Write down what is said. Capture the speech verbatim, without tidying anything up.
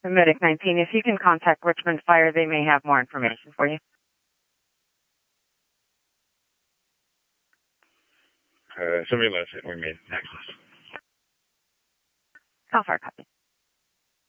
Medic nineteen, if you can contact Richmond Fire, they may have more information for you. Uh, somebody left it. We made access. Call fire copy.